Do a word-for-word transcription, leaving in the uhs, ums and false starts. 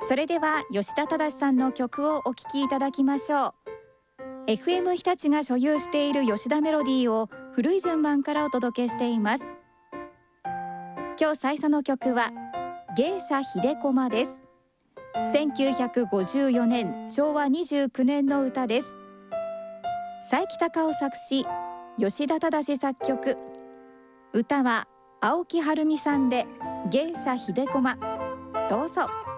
それでは吉田忠さんの曲をお聴きいただきましょう。 エフエム 日立が所有している吉田メロディーを古い順番からお届けしています。今日最初の曲は芸者秀駒です。せんきゅうひゃくごじゅうよねんしょうわにじゅうきゅうねんの歌です。佐伯隆夫作詞、吉田忠作曲。歌は青木はるみさんで芸者秀駒。どうぞ。